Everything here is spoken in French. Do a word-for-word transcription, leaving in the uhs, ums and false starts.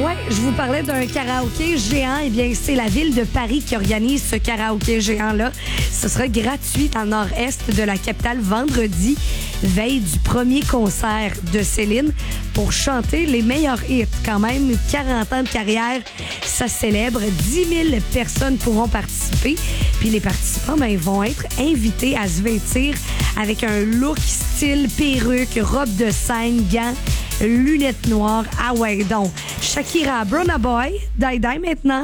Ouais, je vous parlais d'un karaoké géant. Eh bien, c'est la ville de Paris qui organise ce karaoké géant-là. Ce sera gratuit dans le nord-est de la capitale vendredi, veille du premier concert de Céline, pour chanter les meilleurs hits. Quand même, quarante ans de carrière, ça célèbre. dix mille personnes pourront participer. Puis les participants, ben, vont être invités à se vêtir avec un look style perruque, robe de scène, gants, lunettes noires. Ah ouais, donc, Shakira, Burna Boy, Die Die maintenant.